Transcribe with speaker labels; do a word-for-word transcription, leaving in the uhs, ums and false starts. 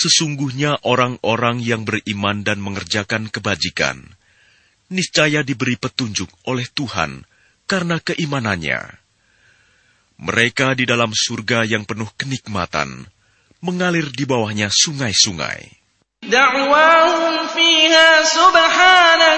Speaker 1: Sesungguhnya orang-orang yang beriman dan mengerjakan kebajikan, niscaya diberi petunjuk oleh Tuhan karena keimanannya. Mereka di dalam surga yang penuh kenikmatan, mengalir di bawahnya sungai-sungai.